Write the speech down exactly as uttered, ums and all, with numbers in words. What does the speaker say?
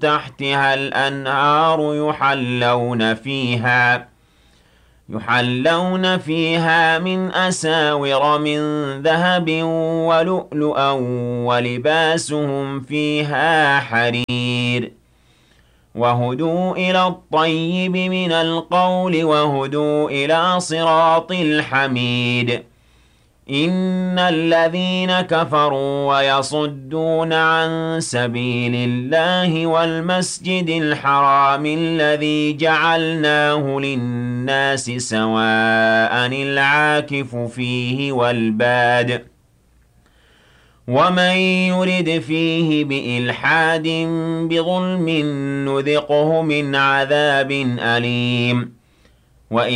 تحتها الأنهار يحلون فيها يحلون فيها من أساور من ذهب ولؤلؤا ولباسهم فيها حرير وهدوا إلى الطيب من القول وهدوا إلى صراط الحميد إن الذين كفروا ويصدون عن سبيل الله والمسجد الحرام الذي جعلناه للناس سواء العاكف فيه والباد ومن يرد فيه بإلحاد بظلم نذقه من عذاب أليم